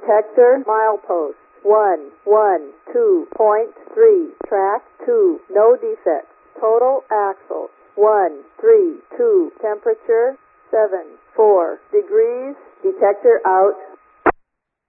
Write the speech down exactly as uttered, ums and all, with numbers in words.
Detector milepost one one two point three. Track two. No defects. Total axles one three two. Temperature seven four degrees. Detector out.